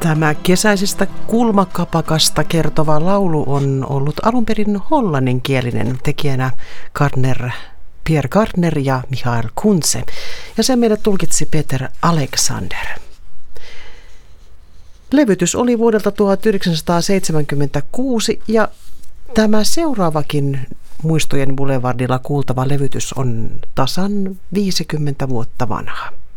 Tämä kesäisestä kulmakapakasta kertova laulu on ollut alun perin hollanninkielinen, tekijänä Pierre Gardner ja Michael Kunze. Ja sen meille tulkitsi Peter Alexander. Levytys oli vuodelta 1976 ja tämä seuraavakin Muistojen Boulevardilla kuultava levytys on tasan 50 vuotta vanha.